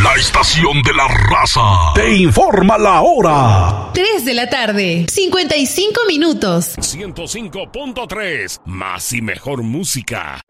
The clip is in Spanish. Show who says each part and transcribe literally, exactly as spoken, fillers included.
Speaker 1: La estación de la raza te informa la hora.
Speaker 2: tres de la tarde, cincuenta y cinco minutos.
Speaker 3: ciento cinco punto tres, más y mejor música.